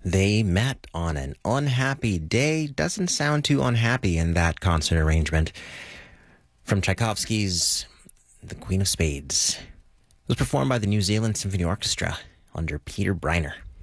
They met on an unhappy day. Doesn't sound too unhappy in that concert arrangement. From Tchaikovsky's The Queen of Spades. It was performed by the New Zealand Symphony Orchestra under Peter Briner.